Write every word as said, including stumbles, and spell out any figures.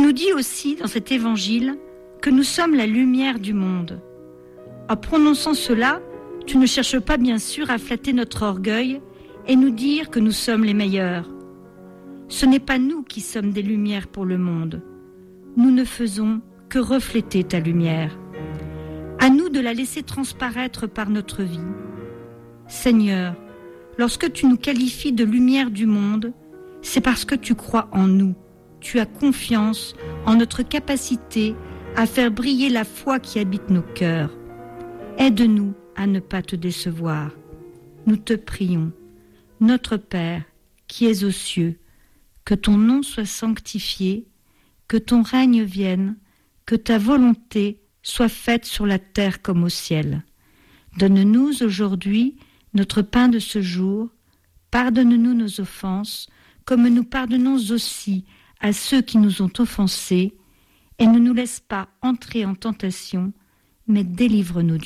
nous dis aussi dans cet évangile que nous sommes la lumière du monde. En prononçant cela, tu ne cherches pas bien sûr à flatter notre orgueil et nous dire que nous sommes les meilleurs. Ce n'est pas nous qui sommes des lumières pour le monde. Nous ne faisons que refléter ta lumière. À nous de la laisser transparaître par notre vie. Seigneur, lorsque tu nous qualifies de lumière du monde, c'est parce que tu crois en nous. Tu as confiance en notre capacité à faire briller la foi qui habite nos cœurs. Aide-nous à ne pas te décevoir. Nous te prions, notre Père, qui es aux cieux, que ton nom soit sanctifié, que ton règne vienne, que ta volonté soit faite sur la terre comme au ciel. Donne-nous aujourd'hui notre pain de ce jour, pardonne-nous nos offenses, comme nous pardonnons aussi à ceux qui nous ont offensés, et ne nous laisse pas entrer en tentation, mais délivre-nous du